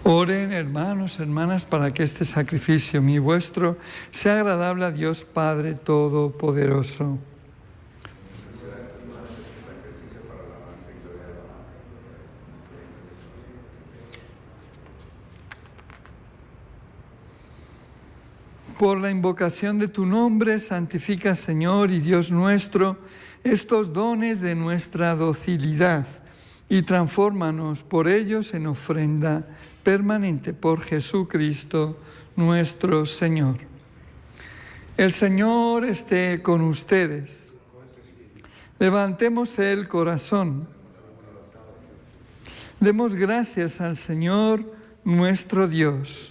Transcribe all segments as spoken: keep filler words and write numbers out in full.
Oren, hermanos, hermanas, para que este sacrificio mío y vuestro sea agradable a Dios Padre Todopoderoso. Por la invocación de tu nombre, santifica, Señor y Dios nuestro, estos dones de nuestra docilidad y transfórmanos por ellos en ofrenda permanente por Jesucristo nuestro Señor. El Señor esté con ustedes. Levantemos el corazón. Demos gracias al Señor nuestro Dios.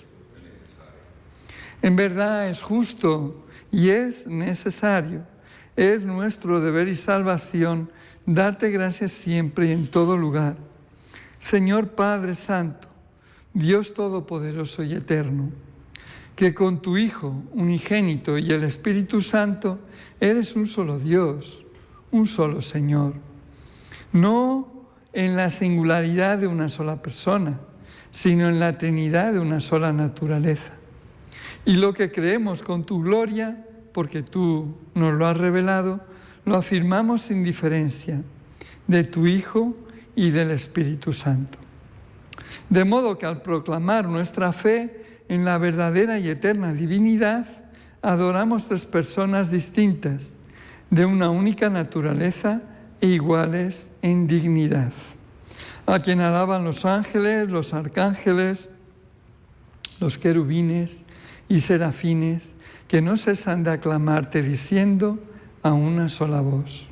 En verdad es justo y es necesario, es nuestro deber y salvación darte gracias siempre y en todo lugar. Señor Padre Santo, Dios Todopoderoso y Eterno, que con tu Hijo unigénito y el Espíritu Santo eres un solo Dios, un solo Señor. No en la singularidad de una sola persona, sino en la Trinidad de una sola naturaleza. Y lo que creemos con tu gloria, porque tú nos lo has revelado, lo afirmamos sin diferencia de tu Hijo y del Espíritu Santo. De modo que al proclamar nuestra fe en la verdadera y eterna divinidad, adoramos tres personas distintas, de una única naturaleza e iguales en dignidad, a quien alaban los ángeles, los arcángeles, los querubines y serafines, que no cesan de aclamarte diciendo a una sola voz: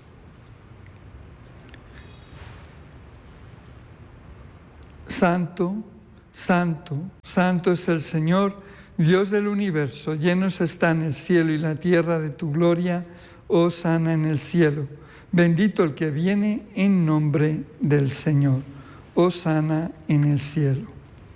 Santo, Santo, Santo es el Señor, Dios del universo. Llenos están el cielo y la tierra de tu gloria. Hosana en el cielo. Bendito el que viene en nombre del Señor. Hosana en el cielo.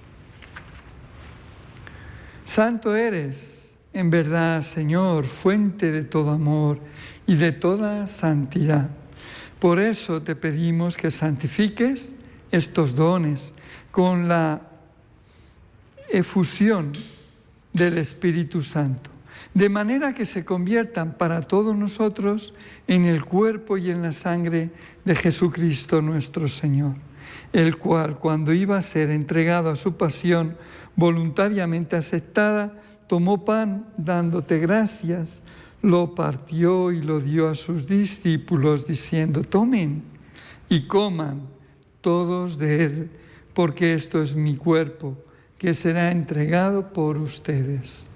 Santo eres, en verdad, Señor, fuente de todo amor y de toda santidad. Por eso te pedimos que santifiques estos dones con la efusión del Espíritu Santo, de manera que se conviertan para todos nosotros en el cuerpo y en la sangre de Jesucristo nuestro Señor, el cual, cuando iba a ser entregado a su pasión voluntariamente aceptada, tomó pan, dándote gracias, lo partió y lo dio a sus discípulos, diciendo: tomen y coman todos de él, porque esto es mi cuerpo, que será entregado por ustedes.